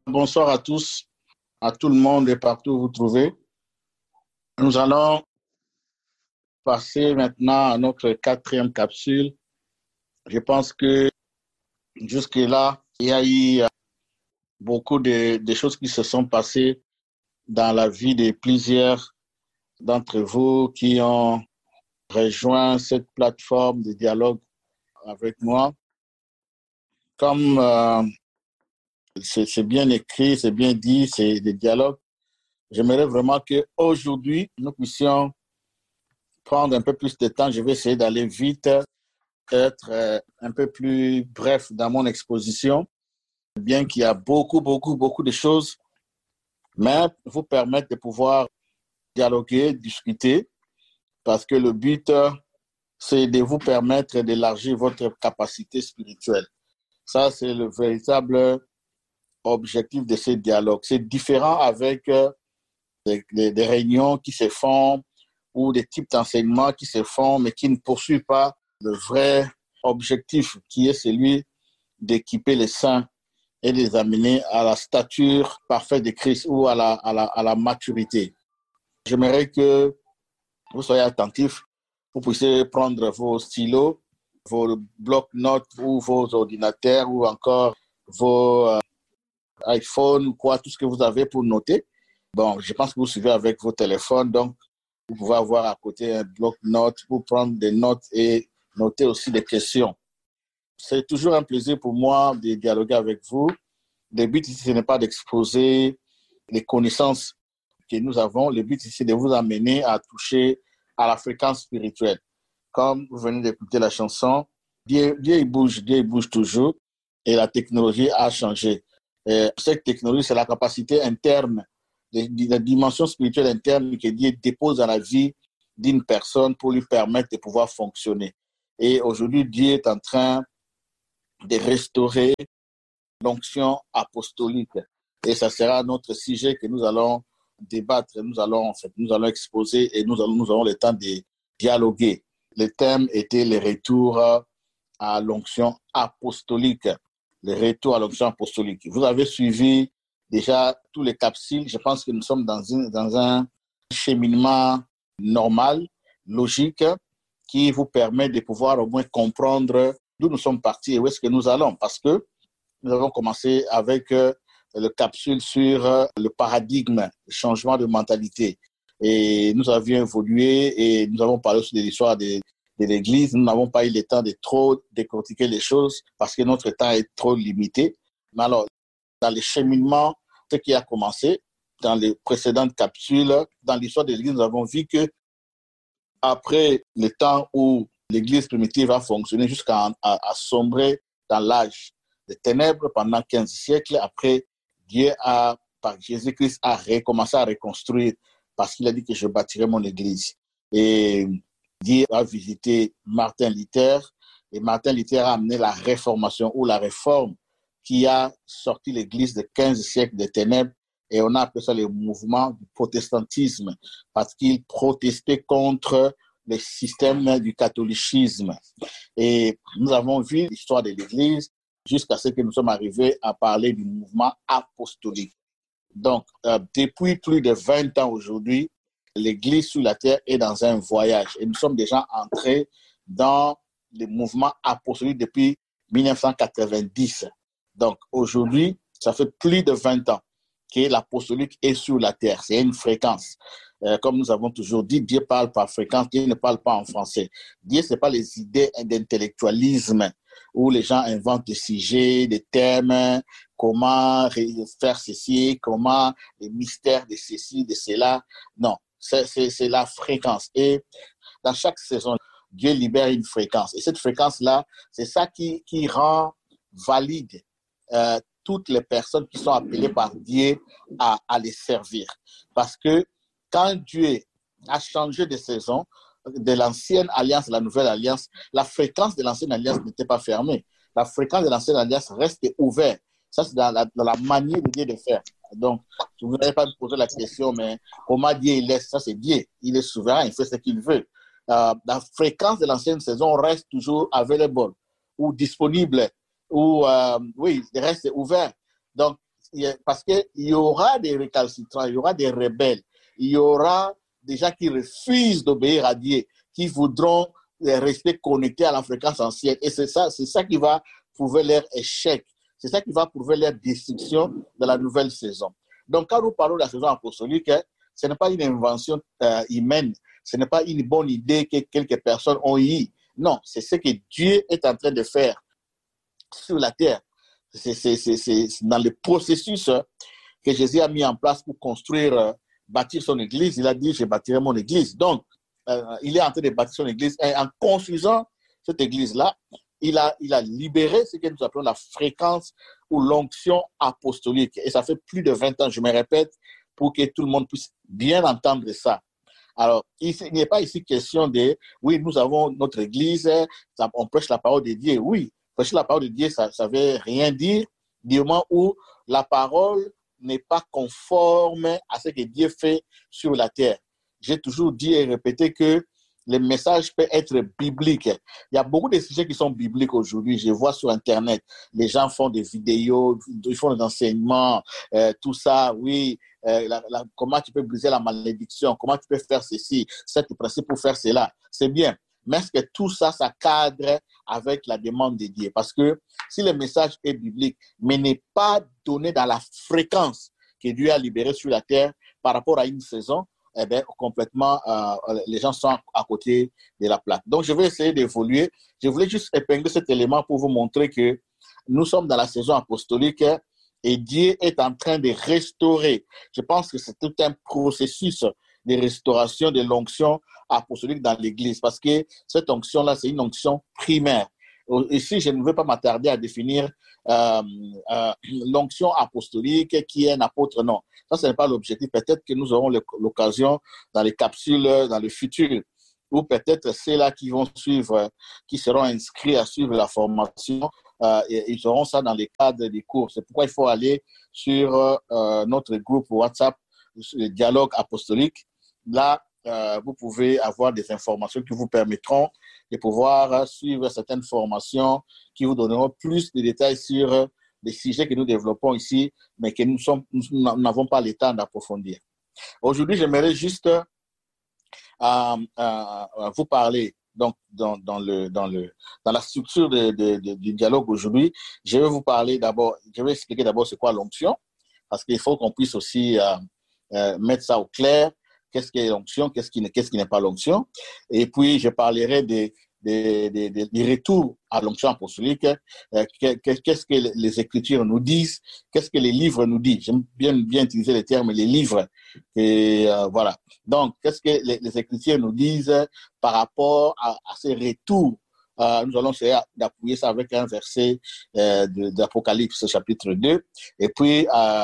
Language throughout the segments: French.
Bonsoir à tous, à tout le monde et partout où vous trouvez. Nous allons passer maintenant à notre quatrième capsule. Je pense que jusque-là, il y a eu beaucoup de choses qui se sont passées dans la vie de plusieurs d'entre vous qui ont rejoint cette plateforme de dialogue avec moi. Comme c'est bien écrit, c'est bien dit, c'est des dialogues, j'aimerais vraiment qu'aujourd'hui, nous puissions prendre un peu plus de temps. Je vais essayer d'aller vite, être un peu plus bref dans mon exposition, bien qu'il y a beaucoup de choses, mais vous permettre de pouvoir dialoguer, discuter, parce que le but, c'est de vous permettre d'élargir votre capacité spirituelle. Ça, c'est le véritable objectif de ces dialogues. C'est différent avec des réunions qui se font ou des types d'enseignements qui se font, mais qui ne poursuivent pas le vrai objectif qui est celui d'équiper les saints et de les amener à la stature parfaite de Christ ou à la maturité. J'aimerais que vous soyez attentifs, vous puissiez prendre vos stylos, vos blocs-notes ou vos ordinateurs ou encore vos iPhones ou quoi, tout ce que vous avez pour noter. Bon, je pense que vous suivez avec vos téléphones, donc vous pouvez avoir à côté un bloc-notes pour prendre des notes et noter aussi des questions. C'est toujours un plaisir pour moi de dialoguer avec vous. Le but ici, ce n'est pas d'exposer les connaissances que nous avons. Le but ici, c'est de vous amener à toucher à la fréquence spirituelle. Comme vous venez d'écouter la chanson, Dieu il bouge toujours et la technologie a changé. Cette technologie, c'est la capacité interne, la dimension spirituelle interne que Dieu dépose dans la vie d'une personne pour lui permettre de pouvoir fonctionner. Et aujourd'hui, Dieu est en train de restaurer l'onction apostolique. Et ça sera notre sujet que nous allons débattre, nous allons exposer et nous aurons le temps de dialoguer. Le thème était le retour à l'onction apostolique. Le retour à l'onction apostolique. Vous avez suivi déjà tous les capsules. Je pense que nous sommes dans un cheminement normal, logique, qui vous permet de pouvoir au moins comprendre d'où nous sommes partis et où est-ce que nous allons. Parce que nous avons commencé avec le capsule sur le paradigme, le changement de mentalité. Et nous avions évolué et nous avons parlé aussi de l'histoire de l'Église. Nous n'avons pas eu le temps de trop décortiquer les choses parce que notre temps est trop limité. Mais alors, dans le cheminement, ce qui a commencé dans les précédentes capsules, dans l'histoire de l'Église, nous avons vu que après le temps où l'Église primitive a fonctionné jusqu'à sombrer dans l'âge des ténèbres pendant 15 siècles, après, Dieu a, par Jésus-Christ, a recommencé à reconstruire parce qu'il a dit que je bâtirai mon Église. Et Dieu a visité Martin Luther et Martin Luther a amené la réformation ou la réforme qui a sorti l'Église de 15 siècles de ténèbres et on a appelé ça le mouvement du protestantisme parce qu'il protestait contre le système du catholicisme. Et nous avons vu l'histoire de l'Église jusqu'à ce que nous sommes arrivés à parler du mouvement apostolique. Donc, depuis plus de 20 ans aujourd'hui, l'Église sur la terre est dans un voyage et nous sommes déjà entrés dans le mouvement apostolique depuis 1990. Donc, aujourd'hui, ça fait plus de 20 ans que l'apostolique est sur la terre. C'est une fréquence. Comme nous avons toujours dit, Dieu parle par fréquence, Dieu ne parle pas en français. Dieu, ce n'est pas les idées d'intellectualisme où les gens inventent des sujets, des thèmes, comment faire ceci, comment les mystères de ceci, de cela. Non, c'est la fréquence. Et dans chaque saison, Dieu libère une fréquence. Et cette fréquence-là, c'est ça qui rend valide toutes les personnes qui sont appelées par Dieu à les servir. Parce que quand Dieu a changé de saison, de l'ancienne alliance à la nouvelle alliance, la fréquence de l'ancienne alliance n'était pas fermée. La fréquence de l'ancienne alliance reste ouverte. Ça, c'est dans la manière de Dieu de faire. Donc, vous n'allez pas me poser la question, mais comment Dieu il laisse? Ça, c'est Dieu. Il est souverain, il fait ce qu'il veut. La fréquence de l'ancienne saison reste toujours available ou disponible, ou oui, il reste ouvert. Donc, parce qu'il y aura des récalcitrants, il y aura des rebelles, il y aura des gens qui refusent d'obéir à Dieu, qui voudront rester connectés à la fréquence ancienne. Et c'est ça qui va prouver leur échec. C'est ça qui va prouver leur destruction de la nouvelle saison. Donc, quand nous parlons de la saison apostolique, ce n'est pas une invention humaine, ce n'est pas une bonne idée que quelques personnes ont eue. Non, c'est ce que Dieu est en train de faire sur la terre. C'est dans le processus que Jésus a mis en place pour construire, bâtir son église. Il a dit, je bâtirai mon église. Donc, il est en train de bâtir son église. Et en construisant cette église-là, il a libéré ce que nous appelons la fréquence ou l'onction apostolique. Et ça fait plus de 20 ans, je me répète, pour que tout le monde puisse bien entendre ça. Alors, il n'est pas ici question de, oui, nous avons notre église, on prêche la parole de Dieu. Oui, prêcher la parole de Dieu, ça ne veut rien dire du moment où la parole n'est pas conforme à ce que Dieu fait sur la terre. J'ai toujours dit et répété que le message peut être biblique. Il y a beaucoup de sujets qui sont bibliques aujourd'hui. Je vois sur Internet, les gens font des vidéos, ils font des enseignements, tout ça, oui. Comment tu peux briser la malédiction, comment tu peux faire ceci, cet principe pour faire cela. C'est bien. Mais est-ce que tout ça, ça cadre avec la demande de Dieu? Parce que si le message est biblique, mais n'est pas donné dans la fréquence que Dieu a libérée sur la terre par rapport à une saison, eh bien, complètement, les gens sont à côté de la plaque. Donc, je vais essayer d'évoluer. Je voulais juste épingler cet élément pour vous montrer que nous sommes dans la saison apostolique et Dieu est en train de restaurer. Je pense que c'est tout un processus de restauration de l'onction apostolique dans l'Église parce que cette onction-là, c'est une onction primaire. Ici, je ne veux pas m'attarder à définir l'onction apostolique, qui est un apôtre, non. Ça, ce n'est pas l'objectif. Peut-être que nous aurons l'occasion dans les capsules, dans le futur, ou peut-être ceux-là qui vont suivre, qui seront inscrits à suivre la formation, ils auront ça dans les cadres des cours. C'est pourquoi il faut aller sur notre groupe WhatsApp, le dialogue apostolique. Là, vous pouvez avoir des informations qui vous permettront de pouvoir suivre certaines formations qui vous donneront plus de détails sur les sujets que nous développons ici, mais que nous n'avons pas le temps d'approfondir. Aujourd'hui, j'aimerais juste vous parler donc dans la structure du dialogue aujourd'hui. Je vais vous parler d'abord, je vais expliquer d'abord c'est quoi l'onction, parce qu'il faut qu'on puisse aussi mettre ça au clair. Qu'est-ce qui est l'onction, qu'est-ce qui n'est pas l'onction. Et puis, je parlerai des retours à l'onction apostolique. Qu'est-ce que les Écritures nous disent, qu'est-ce que les livres nous disent. J'aime bien utiliser les termes, les livres. Et voilà. Donc, qu'est-ce que les Écritures nous disent par rapport à ces retours. Nous allons essayer d'appuyer ça avec un verset d'Apocalypse chapitre 2. Et puis,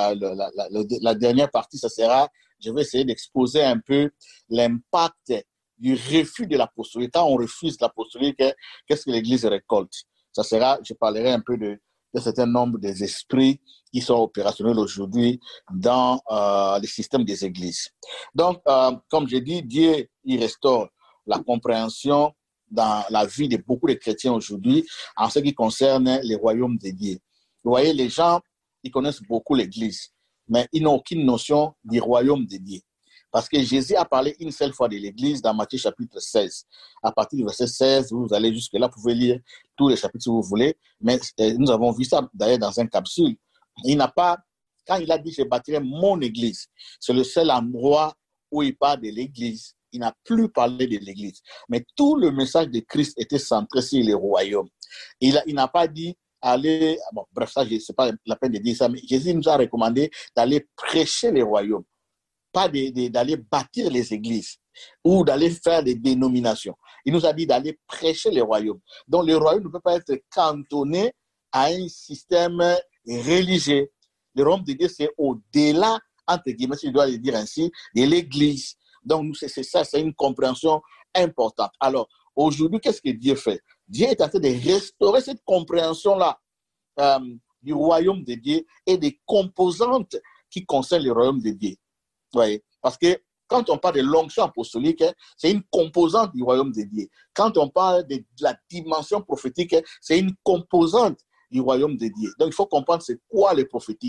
la dernière partie, ça sera, je vais essayer d'exposer un peu l'impact du refus de l'apostolique. Quand on refuse l'apostolique, qu'est-ce que l'Église récolte? Ça sera, je parlerai un peu de certain nombre des esprits qui sont opérationnels aujourd'hui dans le système des églises. Donc, comme j'ai dit, Dieu, il restaure la compréhension dans la vie de beaucoup de chrétiens aujourd'hui en ce qui concerne les royaumes de Dieu. Vous voyez, les gens, ils connaissent beaucoup l'Église, mais ils n'ont aucune notion du royaume de Dieu. Parce que Jésus a parlé une seule fois de l'Église dans Matthieu chapitre 16. À partir du verset 16, vous allez jusque-là, vous pouvez lire tous les chapitres si vous voulez, mais nous avons vu ça d'ailleurs dans une capsule. Il n'a pas, quand il a dit « je bâtirai mon Église », c'est le seul endroit où il parle de l'Église. Il n'a plus parlé de l'Église. Mais tout le message de Christ était centré sur les royaumes. Il n'a pas dit aller, bon, bref, ça, ce n'est pas la peine de dire ça, mais Jésus nous a recommandé d'aller prêcher les royaumes, pas d'aller bâtir les églises ou d'aller faire des dénominations. Il nous a dit d'aller prêcher les royaumes. Donc, le royaume ne peut pas être cantonné à un système religieux. Le royaume de Dieu, c'est au-delà, entre guillemets, si je dois le dire ainsi, de l'église. Donc, c'est ça, c'est une compréhension importante. Alors, aujourd'hui, qu'est-ce que Dieu fait? Dieu est en train de restaurer cette compréhension-là du royaume de Dieu et des composantes qui concernent le royaume de Dieu. Voyez? Parce que quand on parle de l'onction apostolique, c'est une composante du royaume de Dieu. Quand on parle de la dimension prophétique, c'est une composante du royaume de Dieu. Donc, il faut comprendre c'est quoi le prophétique.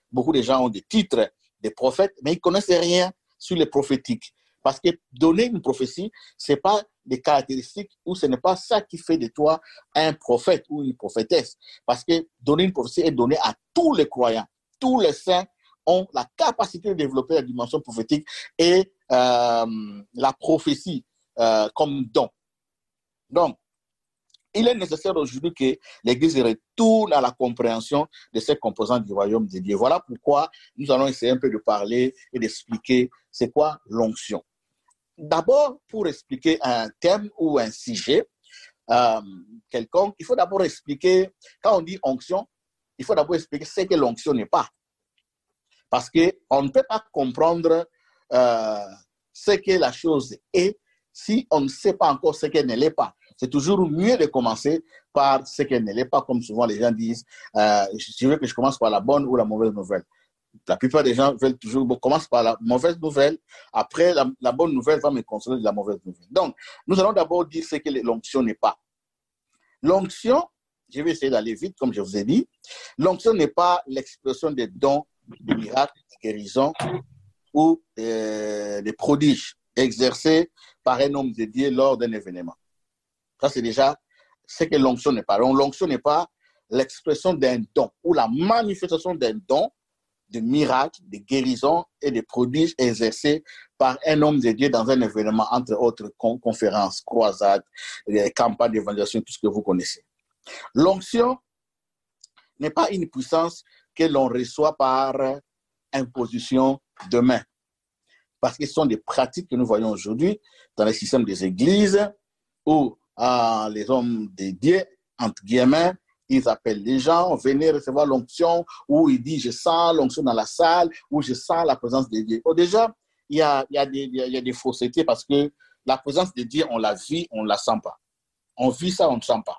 beaucoup de gens ont des titres des prophètes, mais ils ne connaissent rien sur les prophétiques. Parce que donner une prophétie, ce n'est pas des caractéristiques ou ce n'est pas ça qui fait de toi un prophète ou une prophétesse. Parce que donner une prophétie est donné à tous les croyants. Tous les saints ont la capacité de développer la dimension prophétique et la prophétie comme don. Donc, il est nécessaire aujourd'hui que l'Église retourne à la compréhension de ces composants du royaume de Dieu. Voilà pourquoi nous allons essayer un peu de parler et d'expliquer c'est quoi l'onction. D'abord, pour expliquer un thème ou un sujet quelconque, il faut d'abord expliquer, quand on dit onction, il faut d'abord expliquer ce que l'onction n'est pas. Parce qu'on ne peut pas comprendre ce que la chose est si on ne sait pas encore ce qu'elle ne l'est pas. C'est toujours mieux de commencer par ce qu'elle ne l'est pas, comme souvent les gens disent, je veux que je commence par la bonne ou la mauvaise nouvelle. La plupart des gens veulent toujours, commence par la mauvaise nouvelle, après la bonne nouvelle va me consoler de la mauvaise nouvelle. Donc, nous allons d'abord dire ce que l'onction n'est pas. L'onction, je vais essayer d'aller vite, comme je vous ai dit, l'onction n'est pas l'expression des dons, des miracles, des guérisons ou des prodiges exercés par un homme de Dieu lors d'un événement. Ça, c'est déjà ce que l'onction n'est pas. Donc, l'onction n'est pas l'expression d'un don ou la manifestation d'un don, de miracles, de guérisons et de prodiges exercés par un homme de Dieu dans un événement, entre autres conférences, croisades, campagnes d'évangélisation, tout ce que vous connaissez. L'onction n'est pas une puissance que l'on reçoit par imposition de main. Parce que ce sont des pratiques que nous voyons aujourd'hui dans les systèmes des églises où les hommes de Dieu, entre guillemets, ils appellent les gens, venez recevoir l'onction, ou ils disent, je sens l'onction dans la salle, ou je sens la présence de Dieu. Bon, déjà, il y a des faussetés parce que la présence de Dieu, on la vit, on ne la sent pas. On vit ça, on ne sent pas.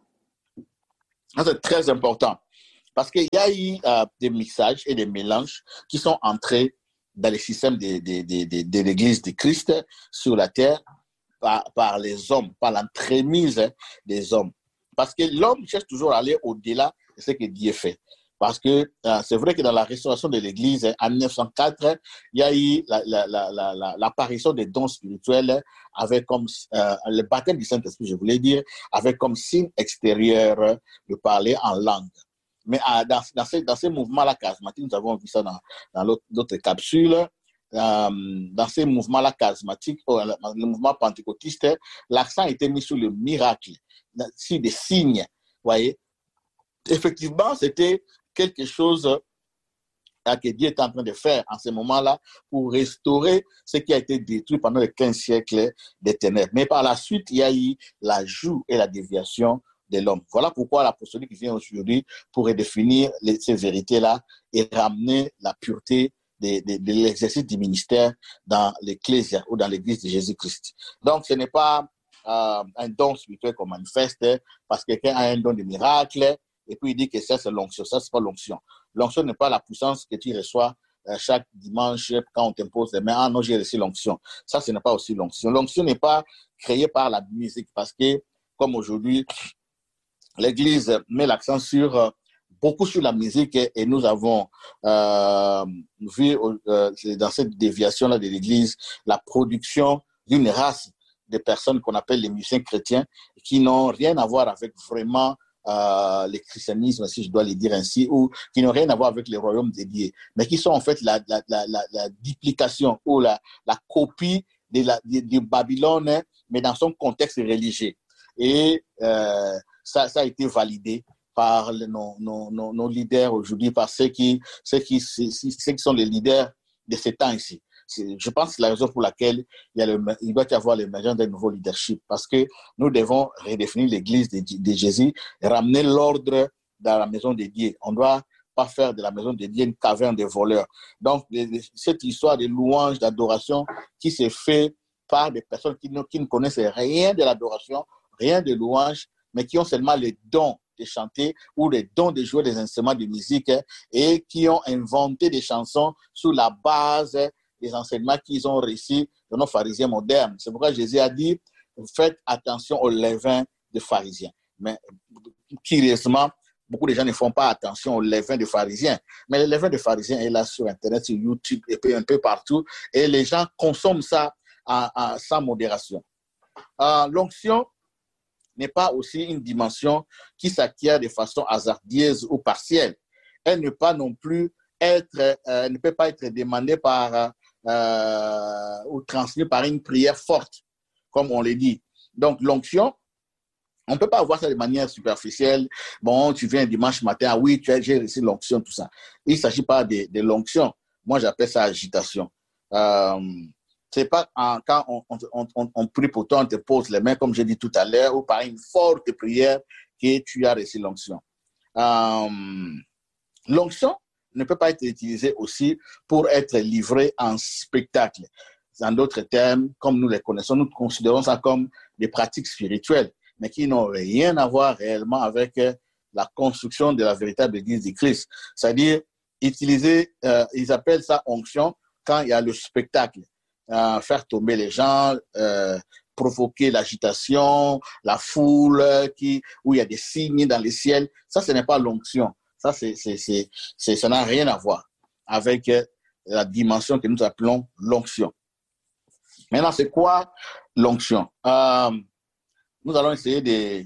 Ça, c'est très important. Parce qu'il y a eu des mixages et des mélanges qui sont entrés dans les systèmes de l'Église de Christ sur la terre par les hommes, par l'entremise des hommes. Parce que l'homme cherche toujours à aller au-delà de ce que Dieu fait. Parce que c'est vrai que dans la restauration de l'Église, en 1904, il y a eu l'apparition des dons spirituels avec comme le baptême du Saint-Esprit, je voulais dire, avec comme signe extérieur de parler en langue. Mais dans ces mouvements-là charismatiques, nous avons vu ça dans d'autres capsules, dans ces mouvements-là charismatiques, le mouvement pentecôtiste, l'accent était mis sur le miracle, sur des signes. Voyez, effectivement, c'était quelque chose que Dieu est en train de faire en ce moment-là pour restaurer ce qui a été détruit pendant les 15 siècles des ténèbres. Mais par la suite, il y a eu l'ajout et la déviation de l'homme. Voilà pourquoi l'apostolique vient aujourd'hui pour redéfinir ces vérités-là et ramener la pureté de l'exercice du ministère dans l'Ecclésia ou dans l'Église de Jésus-Christ. Donc, ce n'est pas un don spirituel qu'on manifeste parce que quelqu'un a un don de miracle et puis il dit que ça, c'est l'onction. Ça, c'est pas l'onction. L'onction n'est pas la puissance que tu reçois chaque dimanche quand on t'impose les mains. Ah non, j'ai reçu l'onction. Ça, ce n'est pas aussi l'onction. L'onction n'est pas créée par la musique parce que, comme aujourd'hui, l'Église met l'accent beaucoup sur la musique et nous avons vu dans cette déviation-là de l'Église la production d'une race de personnes qu'on appelle les musiciens chrétiens qui n'ont rien à voir avec vraiment le christianisme, si je dois le dire ainsi, ou qui n'ont rien à voir avec le royaume de Dieu, mais qui sont en fait la duplication ou la copie de Babylone, mais dans son contexte religieux. Et ça a été validé par nos leaders aujourd'hui, par ceux qui sont les leaders de ces temps ici. Je pense que c'est la raison pour laquelle il doit y avoir l'émergence d'un nouveau leadership, parce que nous devons redéfinir l'Église de Jésus, ramener l'ordre dans la maison de Dieu. On ne doit pas faire de la maison de Dieu une caverne de voleurs. Donc, cette histoire de louange, d'adoration qui se fait par des personnes qui ne connaissent rien de l'adoration, rien de louange, mais qui ont seulement les dons de chanter ou les dons de jouer des instruments de musique et qui ont inventé des chansons sur la base des enseignements qu'ils ont reçus de nos pharisiens modernes. C'est pourquoi Jésus a dit, faites attention au levain des pharisiens. Mais curieusement, beaucoup de gens ne font pas attention au levain des pharisiens. Mais le levain des pharisiens est là sur Internet, sur YouTube, et puis un peu partout. Et les gens consomment ça sans modération. L'onction n'est pas aussi une dimension qui s'acquiert de façon hasardeuse ou partielle. Elle ne peut pas non plus ne peut pas être demandée par ou transmise par une prière forte, comme on le dit. Donc, l'onction, on ne peut pas voir ça de manière superficielle. Bon, tu viens dimanche matin, ah oui, j'ai reçu l'onction, tout ça. Il ne s'agit pas de l'onction. Moi, j'appelle ça agitation. C'est pas quand on prie pour toi, on te pose les mains, comme j'ai dit tout à l'heure, ou par une forte prière que tu as reçu l'onction. L'onction ne peut pas être utilisée aussi pour être livrée en spectacle. En d'autres termes, comme nous les connaissons, nous considérons ça comme des pratiques spirituelles, mais qui n'ont rien à voir réellement avec la construction de la véritable Église du Christ. C'est-à-dire, ils appellent ça onction quand il y a le spectacle. Faire tomber les gens, provoquer l'agitation, la foule, où il y a des signes dans le ciel. Ça, ce n'est pas l'onction. Ça, ça n'a rien à voir avec la dimension que nous appelons l'onction. Maintenant, c'est quoi l'onction? Nous allons essayer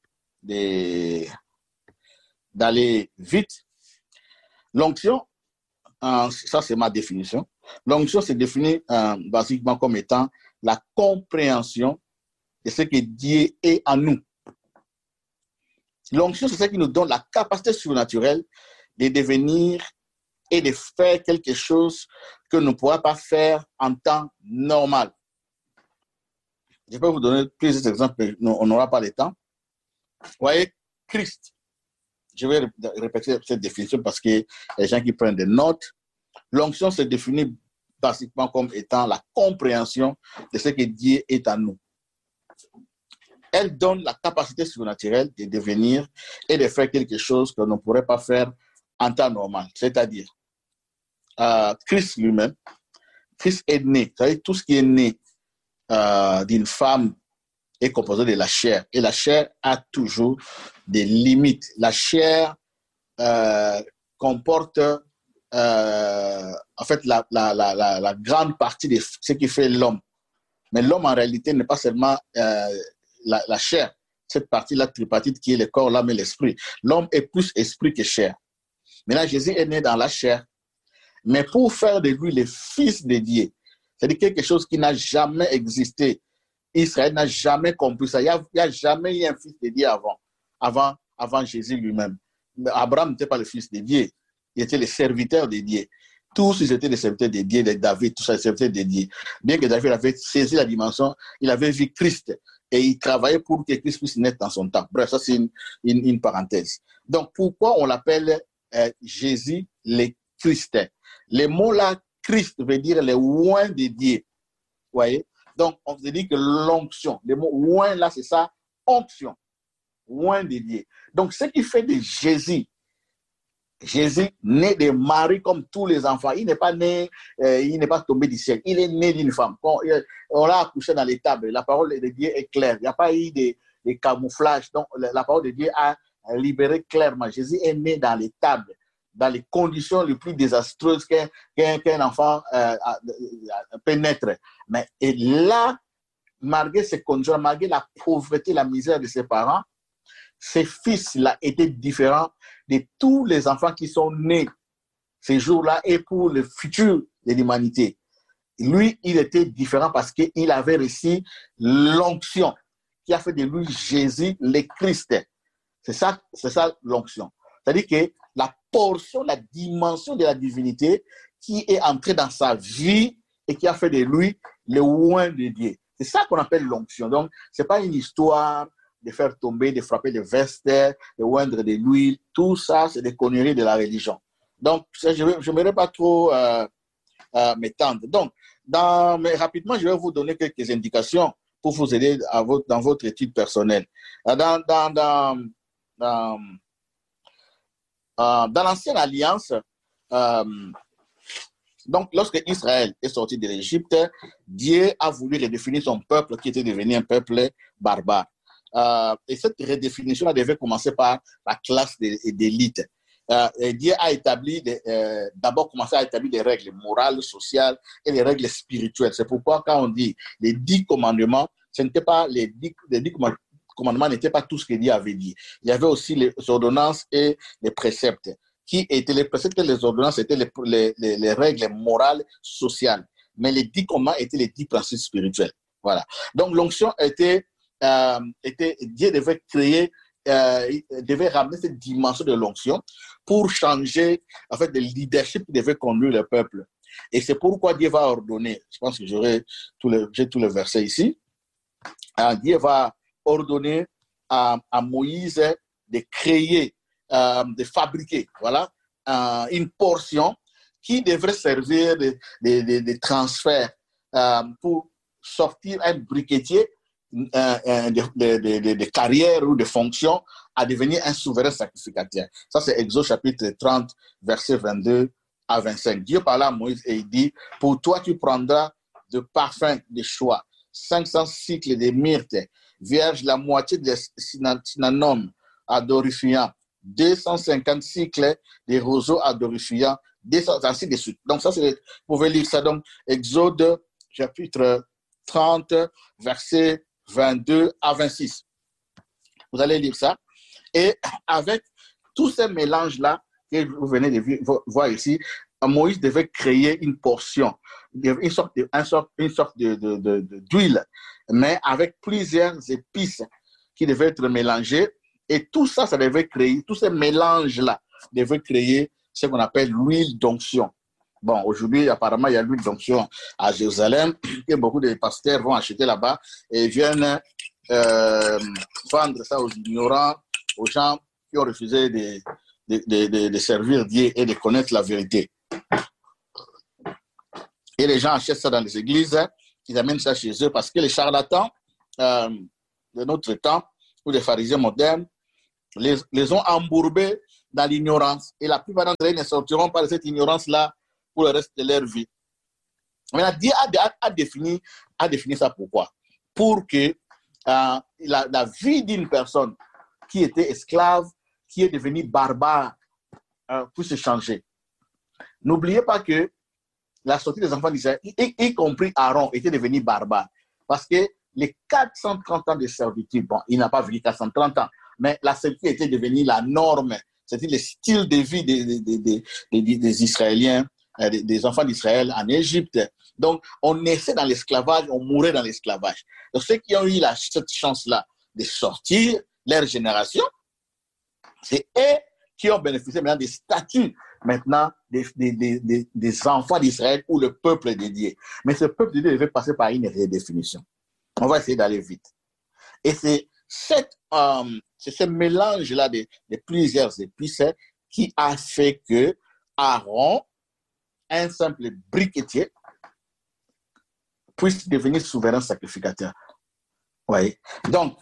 d'aller vite. L'onction, ça c'est ma définition. L'onction se définit basiquement comme étant la compréhension de ce que Dieu est en nous. L'onction, c'est ce qui nous donne la capacité surnaturelle de devenir et de faire quelque chose que nous ne pourrons pas faire en temps normal. Je peux vous donner plusieurs exemples, on n'aura pas le temps. Vous voyez, Christ. Je vais répéter cette définition parce que les gens qui prennent des notes. L'onction se définit basiquement comme étant la compréhension de ce que Dieu est en nous. Elle donne la capacité surnaturelle de devenir et de faire quelque chose que l'on ne pourrait pas faire en temps normal. C'est-à-dire, Christ lui-même, Christ est né. Vous savez, tout ce qui est né d'une femme est composé de la chair. Et la chair a toujours des limites. La chair comporte en fait la grande partie de ce qui fait l'homme. Mais l'homme, en réalité, n'est pas seulement la chair. Cette partie-là tripartite qui est le corps, l'âme et l'esprit. L'homme est plus esprit que chair. Maintenant, Jésus est né dans la chair. Mais pour faire de lui le fils de Dieu, c'est-à-dire quelque chose qui n'a jamais existé. Israël n'a jamais compris ça. Il n'y a jamais eu un fils de Dieu avant Jésus lui-même. Abraham n'était pas le fils de Dieu. Il était le serviteur de Dieu. Tous ils étaient les serviteurs de Dieu, de David, tous les serviteurs de Dieu. Bien que David avait saisi la dimension, il avait vu Christ et il travaillait pour que Christ puisse naître dans son temps. Bref, ça c'est une parenthèse. Donc pourquoi on l'appelle Jésus le Christ? Le mot là, Christ, veut dire le oint de Dieu. Vous voyez? Donc on se dit que l'onction, le mot oint là, c'est ça, onction, oint de Dieu. Donc ce qui fait de Jésus, né de Marie comme tous les enfants. Il n'est pas né, il n'est pas tombé du ciel. Il est né d'une femme. On l'a accouché dans l'étable. La parole de Dieu est claire. Il n'y a pas eu de camouflage. Donc, la parole de Dieu a libéré clairement. Jésus est né dans l'étable, dans les conditions les plus désastreuses qu'un enfant peut naître. Mais et là, malgré ses conditions, malgré la pauvreté, la misère de ses parents, ses fils-là étaient différents de tous les enfants qui sont nés ces jours-là et pour le futur de l'humanité. Lui, il était différent parce qu'il avait reçu l'onction qui a fait de lui Jésus le Christ. C'est ça l'onction. C'est-à-dire que la portion, la dimension de la divinité qui est entrée dans sa vie et qui a fait de lui le oint de Dieu. C'est ça qu'on appelle l'onction. Donc, ce n'est pas une histoire de faire tomber, de frapper les vestes, de oindre de l'huile. Tout ça, c'est des conneries de la religion. Donc, je n'aimerais pas trop m'étendre. Donc, mais rapidement, je vais vous donner quelques indications pour vous aider dans votre étude personnelle. Dans l'Ancienne Alliance, donc, lorsque Israël est sorti de l'Égypte, Dieu a voulu redéfinir son peuple qui était devenu un peuple barbare. Et cette redéfinition devait commencer par la classe d'élite. Dieu a établi, d'abord commencé à établir des règles morales, sociales et des règles spirituelles. C'est pourquoi quand on dit les 10 commandements, ce n'était pas les 10 commandements n'étaient pas tout ce que Dieu avait dit. Il y avait aussi les ordonnances et les préceptes. Qui étaient les préceptes et les ordonnances étaient les règles morales, sociales. Mais les 10 commandements étaient les 10 principes spirituels. Voilà. Donc l'onction Dieu devait créer, devait ramener cette dimension de l'onction pour changer, en fait, le leadership qui devait conduire le peuple. Et c'est pourquoi Dieu va ordonner, je pense que j'ai tout le verset ici, Dieu va ordonner à Moïse de créer, de fabriquer, voilà, une portion qui devrait servir de transfert pour sortir un briquetier de carrière ou de fonction à devenir un souverain sacrificateur. Ça, c'est Exode chapitre 30, verset 22 à 25. Dieu parle à Moïse et il dit, pour toi, tu prendras de parfum de choix, 500 cycles de myrte, vierge, la moitié de cinnamome adorifiant, 250 cycles de roseaux adorifiants, ainsi de suite. Donc, ça, vous pouvez lire ça. Donc, Exode chapitre 30, verset 22 à 26. Vous allez lire ça. Et avec tous ces mélanges-là que vous venez de voir ici, Moïse devait créer une portion, une sorte d'huile, mais avec plusieurs épices qui devaient être mélangées. Et tout ça, ça devait créer, tous ces mélanges-là devaient créer ce qu'on appelle l'huile d'onction. Bon, aujourd'hui, apparemment, il y a l'huile d'onction à Jérusalem que beaucoup de pasteurs vont acheter là-bas et viennent vendre ça aux ignorants, aux gens qui ont refusé de servir Dieu et de connaître la vérité. Et les gens achètent ça dans les églises, ils amènent ça chez eux parce que les charlatans de notre temps ou les pharisiens modernes les ont embourbés dans l'ignorance. Et la plupart d'entre eux ne sortiront pas de cette ignorance-là pour le reste de leur vie. Maintenant, Dieu a défini ça pourquoi? Pour que la vie d'une personne qui était esclave, qui est devenue barbare, puisse changer. N'oubliez pas que la sortie des enfants d'Israël, y compris Aaron, était devenu barbare. Parce que les 430 ans de servitude, bon, il n'a pas vécu 430 ans, mais la servitude était devenue la norme. C'était le style de vie des Israéliens, des enfants d'Israël en Égypte. Donc, on naissait dans l'esclavage, on mourait dans l'esclavage. Donc, ceux qui ont eu cette chance-là de sortir, leur génération, c'est eux qui ont bénéficié maintenant des statuts maintenant des enfants d'Israël ou le peuple de Dieu. Mais ce peuple de Dieu devait passer par une redéfinition. On va essayer d'aller vite. Et c'est ce mélange-là de plusieurs épices qui a fait que Aaron, un simple briquetier, puisse devenir souverain sacrificateur. Oui. Donc,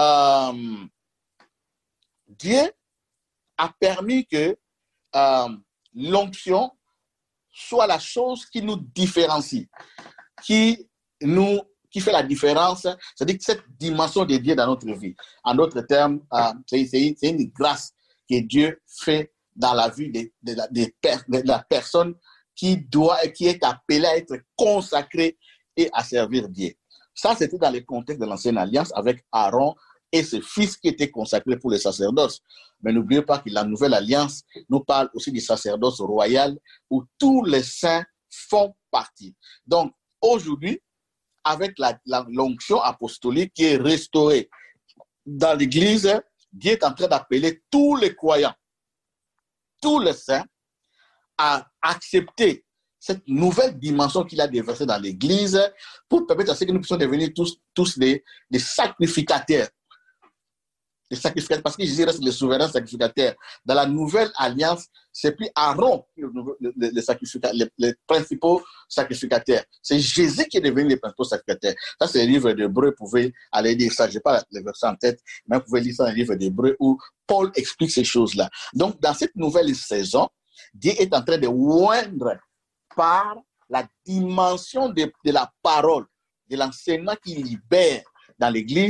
Dieu a permis que l'onction soit la chose qui nous différencie, qui fait la différence, c'est-à-dire que cette dimension de Dieu dans notre vie. En d'autres termes, c'est une grâce que Dieu fait dans la vie de la personne qui est appelée à être consacrée et à servir Dieu. Ça, c'était dans le contexte de l'ancienne alliance avec Aaron et ses fils qui étaient consacrés pour le sacerdoce. Mais n'oubliez pas que la nouvelle alliance nous parle aussi du sacerdoce royal où tous les saints font partie. Donc, aujourd'hui, avec l'onction apostolique qui est restaurée dans l'Église, Dieu est en train d'appeler tous les croyants, tous les saints, à accepter cette nouvelle dimension qu'il a déversée dans l'Église pour permettre à ce que nous puissions devenir tous des sacrificateurs. Les sacrificateurs, parce que Jésus reste le souverain sacrificateur. Dans la nouvelle alliance, c'est plus Aaron qui est les principaux sacrificateurs. C'est Jésus qui est devenu les principaux sacrificateurs. Ça, c'est le livre d'Hébreux. Vous pouvez aller lire ça. Je n'ai pas le verset en tête, mais vous pouvez lire ça dans le livre d'Hébreux où Paul explique ces choses-là. Donc, dans cette nouvelle saison, Dieu est en train de oindre par la dimension de la parole, de l'enseignement qui libère dans l'Église,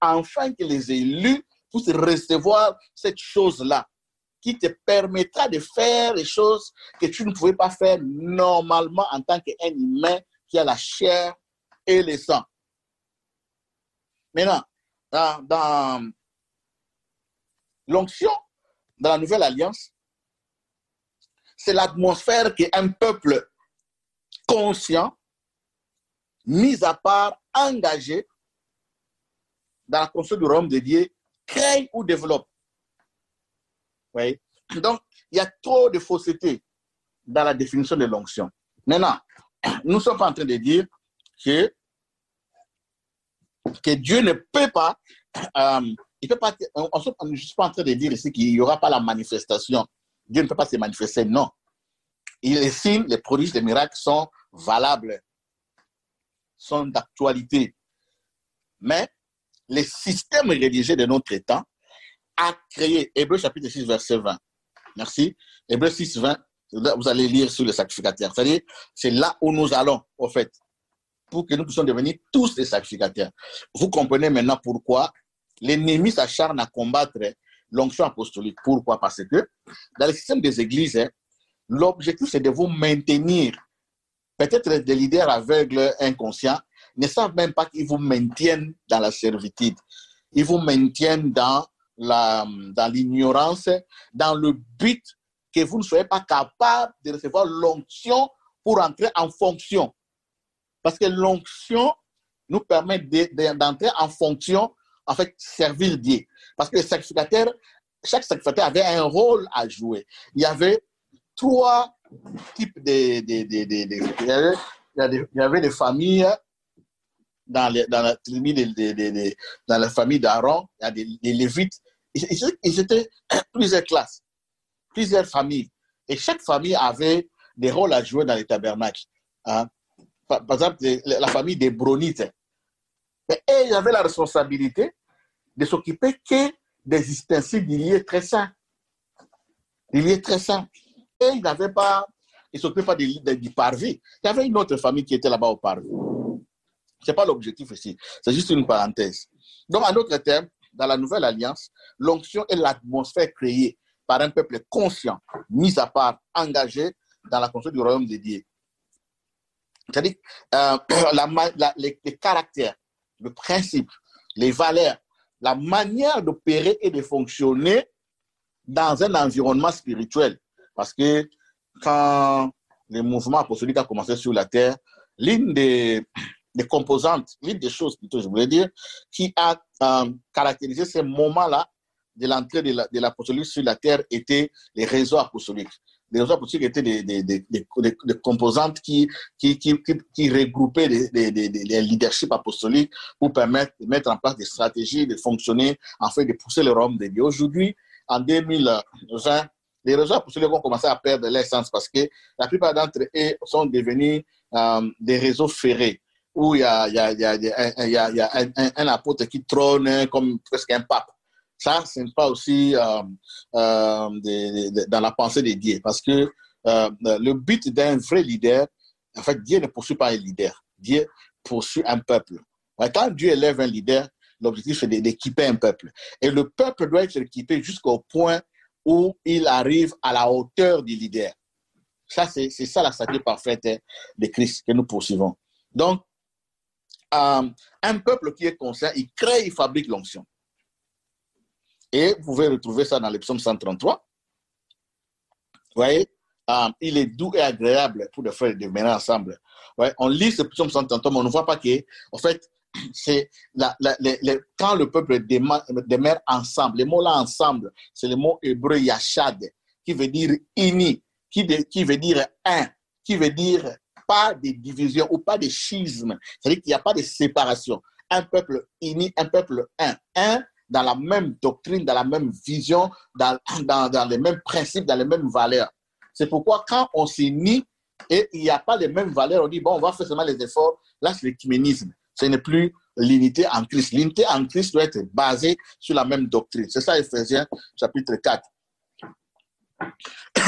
afin que les élus puissent recevoir cette chose-là, qui te permettra de faire les choses que tu ne pouvais pas faire normalement en tant qu'un humain qui a la chair et le sang. Maintenant, dans l'onction, dans la Nouvelle Alliance, c'est l'atmosphère qu'un peuple conscient, mis à part, engagé dans la construction du royaume de Dieu, crée ou développe. Oui. Donc, il y a trop de fausseté dans la définition de l'onction. Maintenant, nous ne sommes pas en train de dire que Dieu ne peut pas, il peut pas, on ne suis pas en train de dire ici qu'il n'y aura pas la manifestation. Dieu ne peut pas se manifester, non. Les signes, les prodiges, les miracles sont valables, sont d'actualité. Mais les systèmes religieux de notre temps a créé, Hébreux chapitre 6, verset 20. Merci. Hébreux 6, 20, vous allez lire sur le sacrificateur. C'est-à-dire, c'est là où nous allons, au fait, pour que nous puissions devenir tous des sacrificateurs. Vous comprenez maintenant pourquoi l'ennemi s'acharne à combattre l'onction apostolique. Pourquoi? Parce que dans le système des églises, l'objectif, c'est de vous maintenir. Peut-être des leaders aveugles, inconscients, ne savent même pas qu'ils vous maintiennent dans la servitude. Ils vous maintiennent dans l'ignorance, dans le but que vous ne soyez pas capable de recevoir l'onction pour entrer en fonction. Parce que l'onction nous permet d'entrer en fonction, en fait, servir Dieu. Parce que chaque sacrificateur avait un rôle à jouer. Il y avait 3 types il y avait des familles dans la tribu dans la famille d'Aaron, il y a des Lévites. Ils étaient plusieurs classes, plusieurs familles. Et chaque famille avait des rôles à jouer dans les tabernacles. Hein. Par exemple, la famille des Bronites. Mais ils avaient la responsabilité de s'occuper que des ustensiles du lieu très saint. Du lieu très saint. Et ils n'avaient pas, ils ne s'occupaient pas du parvis. Il y avait une autre famille qui était là-bas au parvis. Ce n'est pas l'objectif ici. C'est juste une parenthèse. Donc, en d'autres termes, dans la Nouvelle Alliance, l'onction est l'atmosphère créée par un peuple conscient, mis à part, engagé dans la construction du royaume de Dieu. C'est-à-dire les caractères, le principe, les valeurs, la manière d'opérer et de fonctionner dans un environnement spirituel. Parce que quand le mouvement apostolique a commencé sur la terre, l'une des composantes, l'une des choses plutôt, je voulais dire, qui a caractérisé ces moments-là de l'entrée de l'apostolique sur la terre était les réseaux apostoliques. Les réseaux apostoliques étaient des composantes qui regroupaient les leaderships apostoliques pour permettre de mettre en place des stratégies, de fonctionner, en fait, de pousser le royaume de Dieu. Aujourd'hui, en 2020, les réseaux apostoliques ont commencé à perdre l'essence parce que la plupart d'entre eux sont devenus des réseaux ferrés où il y a un apôtre qui trône comme presque un pape. Ça, ce n'est pas aussi dans la pensée de Dieu. Parce que le but d'un vrai leader, en fait, Dieu ne poursuit pas un leader. Dieu poursuit un peuple. Quand Dieu élève un leader, l'objectif, c'est d'équiper un peuple. Et le peuple doit être équipé jusqu'au point où il arrive à la hauteur du leader. Ça, c'est ça la statue parfaite de Christ que nous poursuivons. Donc, un peuple qui est conscient, il crée, il fabrique l'onction. Et vous pouvez retrouver ça dans le psaume 133. Vous voyez, il est doux et agréable pour les frères de mener ensemble. Ouais, on lit ce psaume 133, mais on ne voit pas que, en fait, c'est quand le peuple demeure ensemble, les mots là ensemble, c'est le mot hébreu yachad, qui veut dire uni, qui veut dire un, qui veut dire pas de division ou pas de schisme. C'est-à-dire qu'il n'y a pas de séparation. Un peuple uni, un peuple un dans la même doctrine, dans la même vision, dans les mêmes principes, dans les mêmes valeurs. C'est pourquoi quand on s'unit et il n'y a pas les mêmes valeurs, on dit, bon, on va faire seulement les efforts. Là, c'est l'écuménisme. Ce n'est plus l'unité en Christ. L'unité en Christ doit être basée sur la même doctrine. C'est ça, Ephésiens, chapitre 4.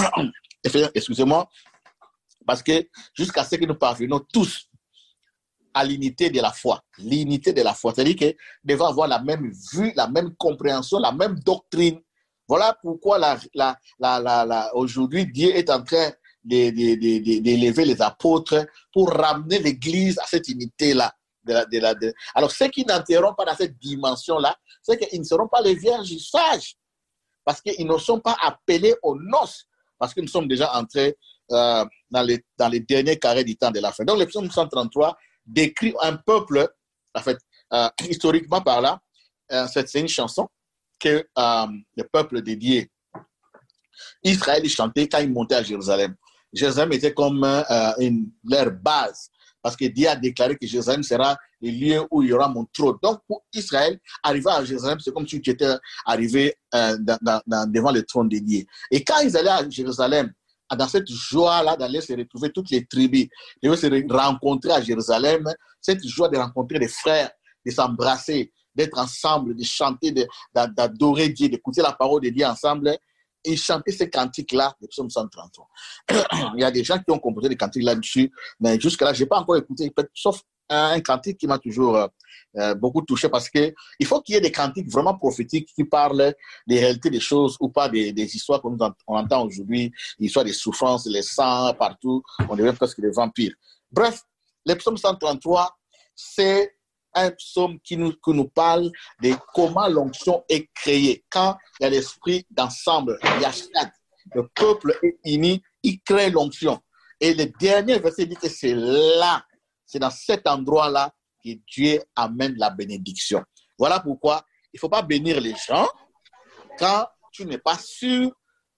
Excusez-moi, parce que jusqu'à ce que nous parvenions tous à l'unité de la foi. L'unité de la foi. C'est-à-dire que devons avoir la même vue, la même compréhension, la même doctrine. Voilà pourquoi aujourd'hui, Dieu est en train d'élever les apôtres pour ramener l'Église à cette unité-là. Alors, ceux qui n'entreront pas dans cette dimension-là, c'est qu'ils ne seront pas les vierges sages, parce qu'ils ne sont pas appelés aux noces, parce que nous sommes déjà entrés dans les derniers carrés du temps de la fin. Donc, le psaume 133 décrit un peuple, en fait, historiquement par là, c'est une chanson que le peuple dédié Israël chantait quand il montait à Jérusalem. Jérusalem était comme leur base, parce que Dieu a déclaré que Jérusalem sera le lieu où il y aura mon trône. Donc, pour Israël, arriver à Jérusalem, c'est comme si tu étais arrivé devant le trône de Dieu. Et quand ils allaient à Jérusalem, dans cette joie-là d'aller se retrouver toutes les tribus, de se rencontrer à Jérusalem, cette joie de rencontrer des frères, de s'embrasser, d'être ensemble, de chanter, d'adorer Dieu, d'écouter la parole de Dieu ensemble, et chanter ces cantiques-là, le psaume 133. Il y a des gens qui ont composé des cantiques là-dessus, mais jusque-là, je n'ai pas encore écouté, sauf un cantique qui m'a toujours beaucoup touché, parce qu'il faut qu'il y ait des cantiques vraiment prophétiques qui parlent des réalités des choses, ou pas des histoires qu'on entend aujourd'hui, l'histoire des souffrances, les sangs partout, on devient presque des vampires. Bref, le psaume 133, c'est un psaume qui nous parle de comment l'onction est créée. Quand il y a l'esprit d'ensemble, Yashad, le peuple est uni, il crée l'onction. Et le dernier verset dit que c'est là, c'est dans cet endroit-là que Dieu amène la bénédiction. Voilà pourquoi il ne faut pas bénir les gens quand tu n'es pas sûr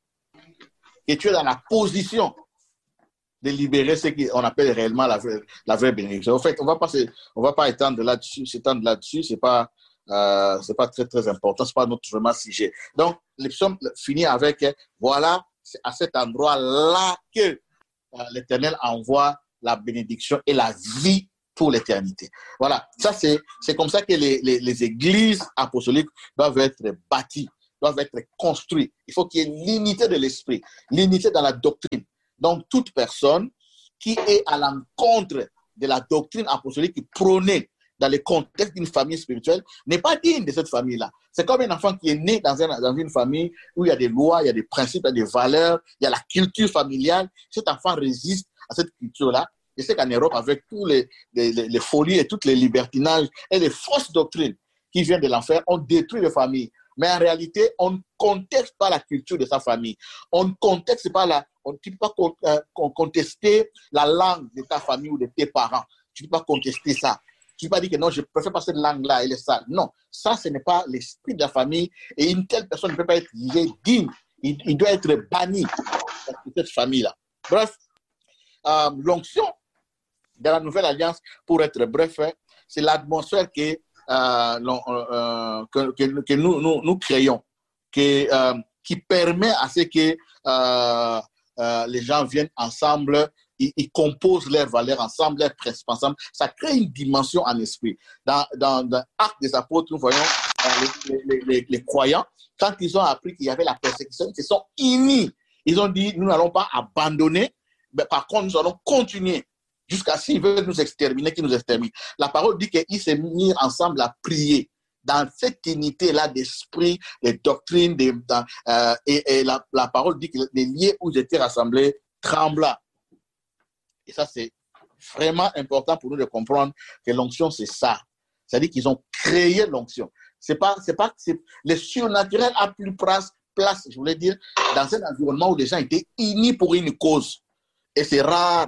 que tu es dans la position de libérer ce qu'on appelle réellement la vraie bénédiction. En fait, on va pas s'étendre là-dessus, c'est pas très, très important, c'est pas notre vraiment sujet. Donc, le psaume finit avec, voilà, c'est à cet endroit-là que l'Éternel envoie la bénédiction et la vie pour l'éternité. Voilà, ça c'est comme ça que les églises apostoliques doivent être bâties, doivent être construites. Il faut qu'il y ait l'unité de l'esprit, l'unité dans la doctrine. Donc, toute personne qui est à l'encontre de la doctrine apostolique qui prônait dans le contexte d'une famille spirituelle n'est pas digne de cette famille-là. C'est comme un enfant qui est né dans une famille où il y a des lois, il y a des principes, il y a des valeurs, il y a la culture familiale. Cet enfant résiste à cette culture-là. Je sais qu'en Europe, avec tous les folies et toutes les libertinages et les fausses doctrines qui viennent de l'enfer, on détruit les familles. Mais en réalité, on ne conteste pas la culture de sa famille. On ne conteste pas on ne peut pas contester la langue de ta famille ou de tes parents. Tu ne peux pas contester ça. Tu ne peux pas dire que non, je ne préfère pas cette langue-là, elle est sale. Non, ça, ce n'est pas l'esprit de la famille. Et une telle personne ne peut pas être digne. Il doit être banni de cette famille-là. Bref, l'onction de la nouvelle alliance, pour être bref, c'est l'atmosphère que nous créons, qui permet à ce que les gens viennent ensemble, ils composent leurs valeurs ensemble, leurs principes ensemble. Ça crée une dimension en esprit. Dans l'Acte des Apôtres, nous voyons les croyants, quand ils ont appris qu'il y avait la persécution, ils se sont unis. Ils ont dit, nous n'allons pas abandonner, mais par contre, nous allons continuer. Jusqu'à s'ils veulent nous exterminer, qu'ils nous exterminent. La parole dit qu'ils se mirent ensemble à prier dans cette unité-là d'esprit, de doctrine, et la parole dit que les lieux où ils étaient rassemblés trembla. Et ça, c'est vraiment important pour nous de comprendre que l'onction, c'est ça. C'est-à-dire qu'ils ont créé l'onction. Le surnaturel a plus place, je voulais dire, dans un environnement où les gens étaient unis pour une cause. Et c'est rare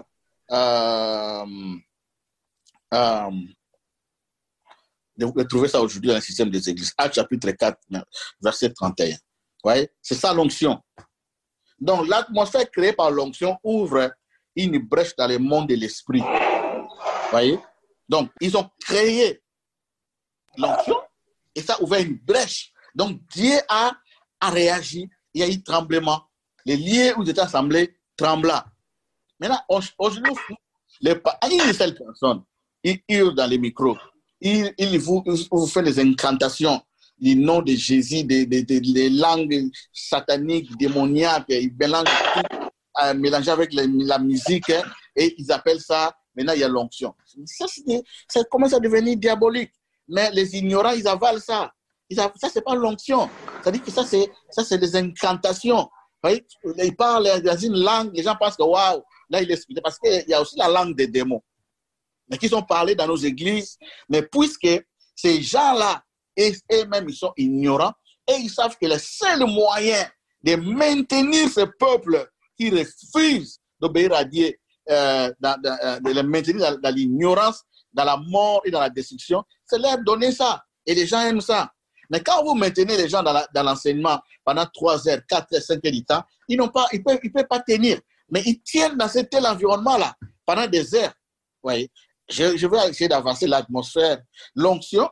de trouver ça aujourd'hui dans le système des églises. Actes chapitre 4, verset 31. Voyez? C'est ça l'onction. Donc, l'atmosphère créée par l'onction ouvre une brèche dans le monde de l'esprit. Voyez? Donc, ils ont créé l'onction et ça a ouvert une brèche. Donc, Dieu a réagi. Il y a eu tremblement. Les lieux où ils étaient assemblés trembla. Maintenant, aujourd'hui, une seule personne, il hurle dans les micros. Il vous fait des incantations, les noms de Jésus, des langues sataniques, démoniaques. Il mélange tout, mélangé avec la musique, et ils appellent ça maintenant il y a l'onction. Ça commence à devenir diabolique. Mais les ignorants, ils avalent ça. Ça, c'est pas l'onction. C'est-à-dire que ça, c'est des incantations. Vous voyez, ils parlent dans une langue, les gens pensent que waouh, là, il explique. Parce qu'il y a aussi la langue des démons, mais qui sont parlés dans nos églises. Mais puisque ces gens-là, eux-mêmes, ils sont ignorants, et ils savent que le seul moyen de maintenir ce peuple qui refuse d'obéir à Dieu, de les maintenir dans l'ignorance, dans la mort et dans la destruction, c'est leur donner ça. Et les gens aiment ça. Mais quand vous maintenez les gens dans l'enseignement pendant 3 heures, 4 heures, 5 heures du temps, ils ne peuvent pas tenir. Mais ils tiennent dans tel environnement-là pendant des heures. Voyez, je vais essayer d'avancer l'atmosphère. L'onction,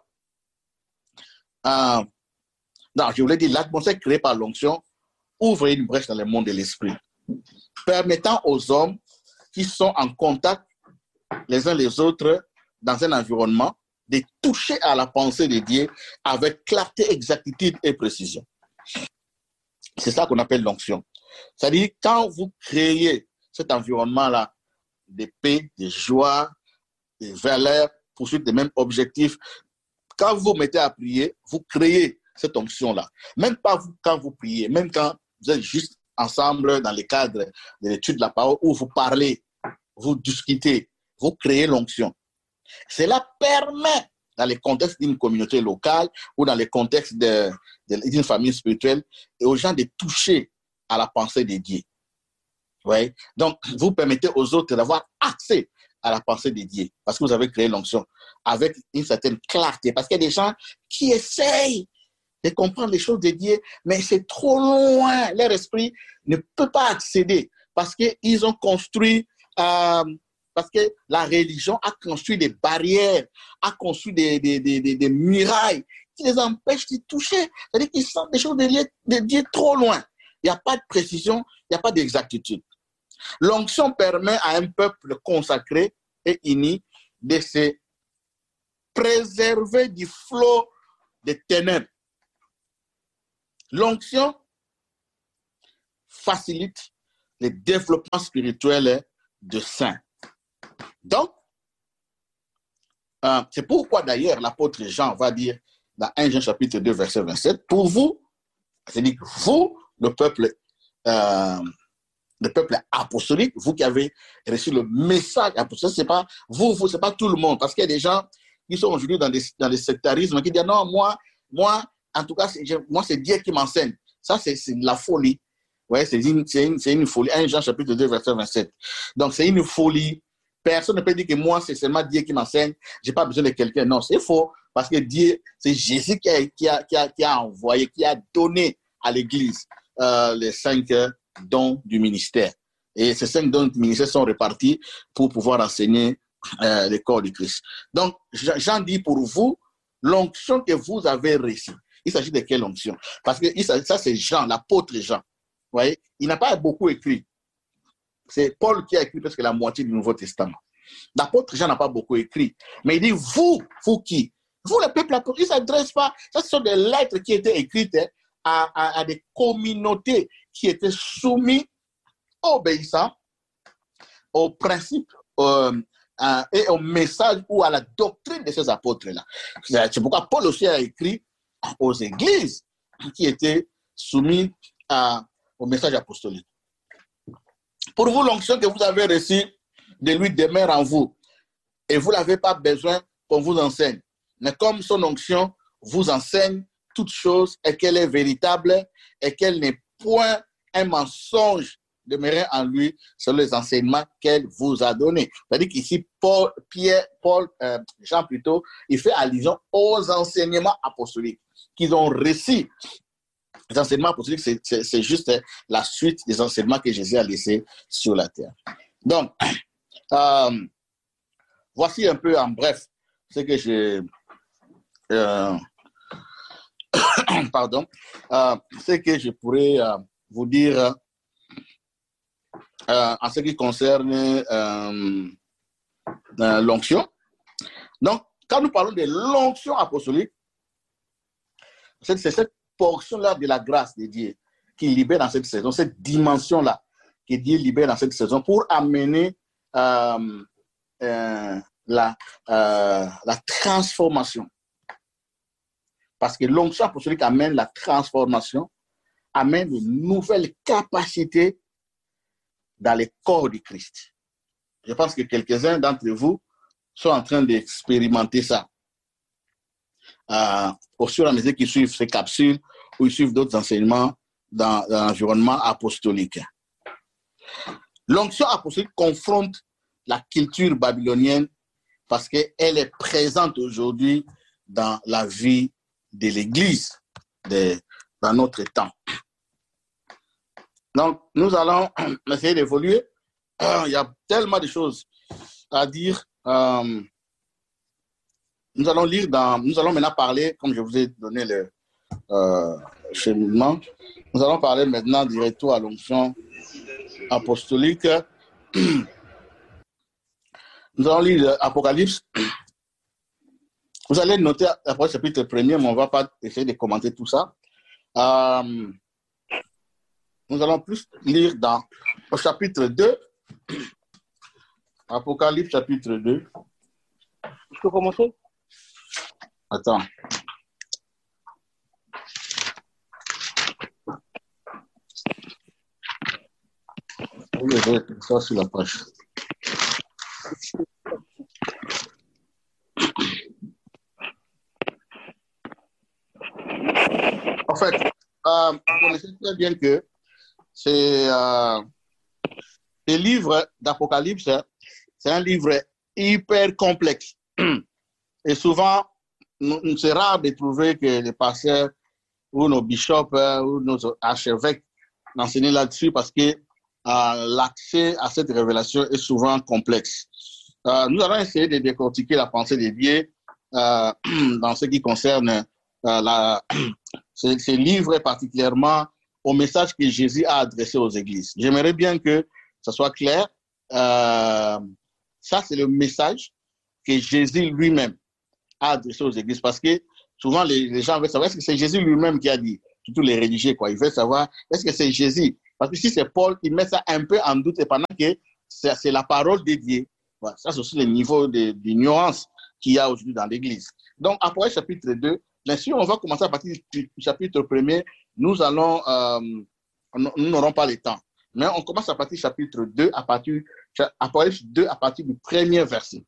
non, je voulais dire, l'atmosphère créée par l'onction ouvre une brèche dans le monde de l'esprit, permettant aux hommes qui sont en contact les uns les autres dans un environnement de toucher à la pensée de Dieu avec clarté, exactitude et précision. C'est ça qu'on appelle l'onction. C'est-à-dire, quand vous créez cet environnement-là de paix, de joie, de valeur, poursuite des mêmes objectifs, quand vous vous mettez à prier, vous créez cette onction-là. Même pas vous, quand vous priez, même quand vous êtes juste ensemble dans le cadre de l'étude de la parole, où vous parlez, vous discutez, vous créez l'onction. Cela permet, dans le contexte d'une communauté locale ou dans le contexte d'une famille spirituelle, et aux gens de toucher à la pensée de Dieu. Ouais. Donc, vous permettez aux autres d'avoir accès à la pensée de Dieu parce que vous avez créé l'onction avec une certaine clarté. Parce qu'il y a des gens qui essayent de comprendre les choses de Dieu, mais c'est trop loin. Leur esprit ne peut pas accéder parce qu'ils ont construit... parce que la religion a construit des barrières, a construit des murailles qui les empêchent de toucher. C'est-à-dire qu'ils sentent des choses de Dieu trop loin. Il n'y a pas de précision, il n'y a pas d'exactitude. L'onction permet à un peuple consacré et uni de se préserver du flot des ténèbres. L'onction facilite le développement spirituel de saints. Donc, c'est pourquoi d'ailleurs l'apôtre Jean va dire dans 1 Jean chapitre 2 verset 27, pour vous, c'est-à-dire vous, le peuple apostolique, vous qui avez reçu le message apostolique, c'est pas vous, c'est pas tout le monde, parce qu'il y a des gens qui sont aujourd'hui dans des sectarismes qui disent non, moi, en tout cas, moi c'est Dieu qui m'enseigne. Ça, c'est la folie. Ouais, c'est une folie. 1 Jean chapitre 2 verset 27. Donc, c'est une folie. Personne ne peut dire que moi, c'est seulement Dieu qui m'enseigne. Je n'ai pas besoin de quelqu'un. Non, c'est faux. Parce que Dieu, c'est Jésus qui a envoyé, qui a donné à l'Église les 5 dons du ministère. Et ces 5 dons du ministère sont répartis pour pouvoir enseigner le corps du Christ. Donc, j'en dis pour vous, l'onction que vous avez reçue. Il s'agit de quelle onction? Parce que ça, c'est Jean, l'apôtre Jean. Vous voyez, il n'a pas beaucoup écrit. C'est Paul qui a écrit presque la moitié du Nouveau Testament. L'apôtre Jean n'a pas beaucoup écrit. Mais il dit, vous qui? Vous, le peuple apôtre, il ne s'adresse pas. Ça, ce sont des lettres qui étaient écrites à des communautés qui étaient soumises, obéissant aux principes et au message ou à la doctrine de ces apôtres-là. C'est pourquoi Paul aussi a écrit aux églises qui étaient soumises au message apostolique. Pour vous, l'onction que vous avez reçue de lui demeure en vous et vous n'avez pas besoin qu'on vous enseigne. Mais comme son onction vous enseigne toutes choses et qu'elle est véritable et qu'elle n'est point un mensonge, demeurez en lui selon les enseignements qu'elle vous a donnés. C'est-à-dire qu'ici, Jean plutôt, il fait allusion aux enseignements apostoliques qu'ils ont reçus. Les enseignements apostoliques, c'est juste la suite des enseignements que Jésus a laissés sur la terre. Donc, voici un peu en bref ce que ce que je pourrais vous dire en ce qui concerne l'onction. Donc, quand nous parlons de l'onction apostolique, c'est cette portion-là de la grâce de Dieu qui libère dans cette saison, cette dimension-là que Dieu libère dans cette saison pour amener la transformation. Parce que l'onction apostolique amène la transformation, amène de nouvelles capacités dans les corps du Christ. Je pense que quelques-uns d'entre vous sont en train d'expérimenter ça. Au fur et à mesure qu'ils suivent ces capsules ou ils suivent d'autres enseignements dans l'environnement apostolique. L'onction apostolique confronte la culture babylonienne parce qu'elle est présente aujourd'hui dans la vie de l'Église dans notre temps. Donc, nous allons essayer d'évoluer. Il y a tellement de choses à dire. Nous allons maintenant parler, comme je vous ai donné le cheminement, nous allons parler maintenant du retour à l'onction apostolique. Nous allons lire l'Apocalypse. Vous allez noter après le chapitre 1er, mais on ne va pas essayer de commenter tout ça. Nous allons plus lire dans le chapitre 2. Apocalypse chapitre 2. Je peux commencer? Attends. Je vais mettre ça sur la page. En fait, vous connaissez très bien que ce livre d'Apocalypse, c'est un livre hyper complexe. Et souvent, c'est rare de trouver que les pasteurs ou nos bishops ou nos archevêques enseignent là-dessus parce que l'accès à cette révélation est souvent complexe. Nous allons essayer de décortiquer la pensée de Dieu dans ce qui concerne ces livres, particulièrement au message que Jésus a adressé aux églises. J'aimerais bien que ça soit clair. Ça, c'est le message que Jésus lui-même a adressé aux églises, parce que souvent les gens veulent savoir est-ce que c'est Jésus lui-même qui a dit, surtout les religieux, quoi. Ils veulent savoir est-ce que c'est Jésus, parce que si c'est Paul, il met ça un peu en doute, et pendant que c'est la parole de Dieu. Voilà. Ça, c'est aussi le niveau d'ignorance qu'il y a aujourd'hui dans l'église. Donc, après chapitre 2, bien sûr, on va commencer à partir du chapitre 1er. Nous allons, nous n'aurons pas le temps, mais on commence à partir du chapitre 2, Apocalypse 2, à partir du premier verset.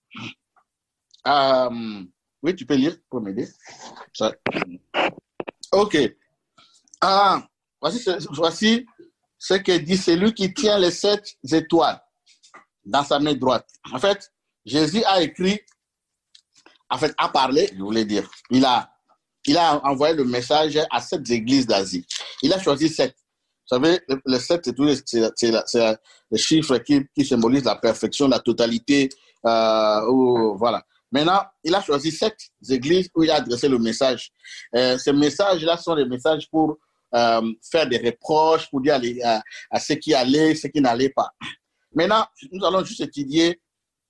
Oui, tu peux lire pour m'aider. OK. Voici ce que dit celui qui tient les 7 étoiles dans sa main droite. En fait, Jésus a écrit, a parlé, je voulais dire. Il a envoyé le message à 7 églises d'Asie. Il a choisi 7. Vous savez, le 7, c'est le chiffre qui symbolise la perfection, la totalité. Voilà. Maintenant, il a choisi 7 églises où il a adressé le message. Ces messages-là sont des messages pour faire des reproches, pour dire à ce qui allait, ce qui n'allait pas. Maintenant, nous allons juste étudier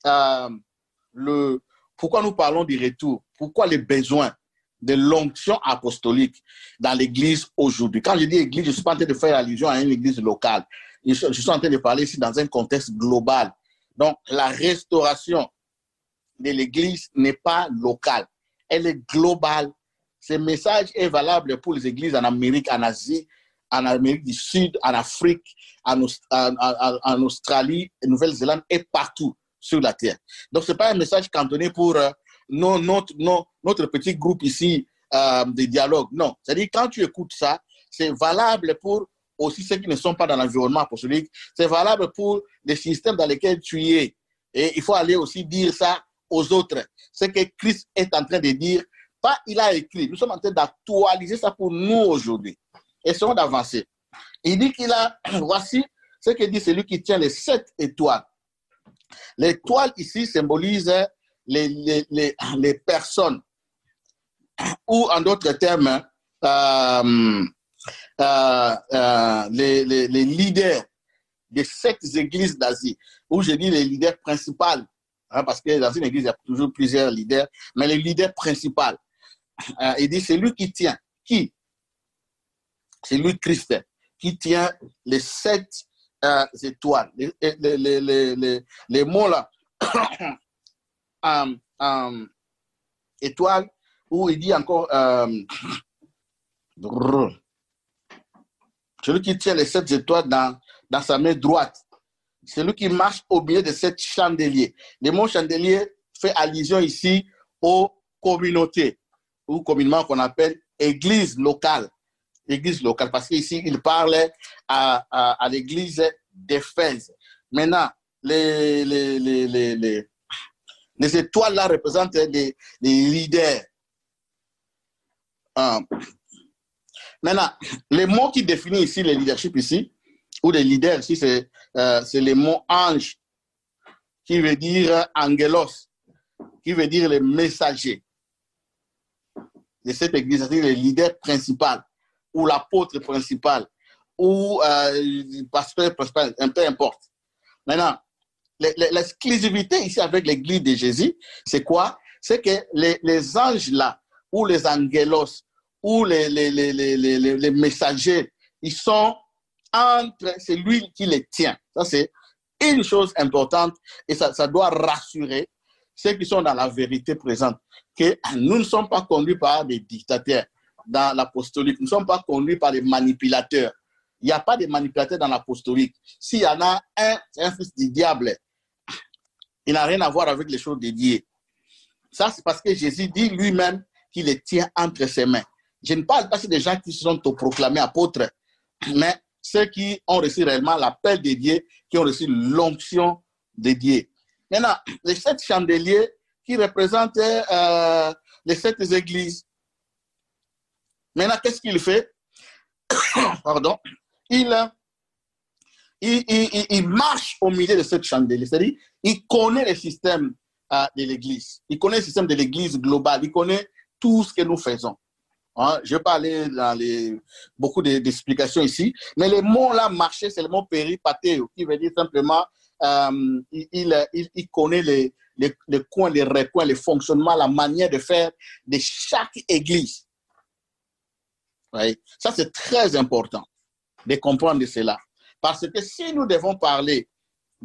pourquoi nous parlons du retour, pourquoi les besoins de l'onction apostolique dans l'église aujourd'hui. Quand je dis église, je ne suis pas en train de faire allusion à une église locale. Je suis en train de parler ici dans un contexte global. Donc, la restauration de l'église n'est pas locale. Elle est globale. Ce message est valable pour les églises en Amérique, en Asie, en Amérique du Sud, en Afrique, en Australie, en Nouvelle-Zélande et partout sur la terre. Donc, ce n'est pas un message cantonné pour notre petit groupe ici de dialogue. Non. C'est-à-dire, quand tu écoutes ça, c'est valable pour aussi ceux qui ne sont pas dans l'environnement apostolique. C'est valable pour les systèmes dans lesquels tu es. Et il faut aller aussi dire ça aux autres. Ce que Christ est en train de dire, pas il a écrit. Nous sommes en train d'actualiser ça pour nous aujourd'hui. Essayons d'avancer. Il dit voici ce que dit celui qui tient les 7 étoiles. L'étoile ici symbolise les personnes, ou en d'autres termes, les leaders des 7 églises d'Asie, où je dis les leaders principaux, parce que dans une église, il y a toujours plusieurs leaders, mais les leaders principaux. Il dit, c'est lui qui tient. Qui? C'est lui, Christ, qui tient les 7 étoiles. Les mots là, étoiles, où il dit encore celui qui tient les 7 étoiles dans sa main droite. Celui qui marche au milieu de 7 chandeliers. Le mot chandelier fait allusion ici aux communautés, ou communément qu'on appelle église locale. Église locale, parce qu'ici, il parle à l'église d'Éphèse. Maintenant, les étoiles là représentent les leaders. Maintenant, les mots qui définissent ici le leadership ici, ou les leaders ici, c'est le mot ange, qui veut dire angelos, qui veut dire les messagers de cette église, c'est-à-dire le leader principal, ou l'apôtre principal, ou le pasteur principal, peu importe. Maintenant, l'exclusivité ici avec l'église de Jésus, c'est quoi? C'est que les anges là, ou les angelos, ou les messagers, ils sont entre celui qui les tient. Ça, c'est une chose importante et ça doit rassurer ceux qui sont dans la vérité présente, que nous ne sommes pas conduits par des dictateurs dans l'apostolique, nous ne sommes pas conduits par des manipulateurs. Il n'y a pas de manipulateurs dans l'apostolique. S'il y en a un, c'est un fils du diable. Il n'a rien à voir avec les choses dédiées. Ça, c'est parce que Jésus dit lui-même qu'il les tient entre ses mains. Je ne parle pas des gens qui se sont proclamés apôtres, mais ceux qui ont reçu réellement l'appel de Dieu, qui ont reçu l'onction de Dieu. Maintenant, les 7 chandeliers qui représentent les 7 églises. Maintenant, qu'est-ce qu'il fait? Pardon. Il marche au milieu de 7 chandeliers. C'est-à-dire, il connaît le système de l'église. Il connaît le système de l'église globale. Il connaît tout ce que nous faisons. Hein, je vais pas aller dans beaucoup d'explications ici, mais le mot là, marcher, c'est le mot péripateo, qui veut dire simplement, il connaît les coins, les recoins, les fonctionnements, la manière de faire de chaque église. Ouais. Ça, c'est très important de comprendre cela. Parce que si nous devons parler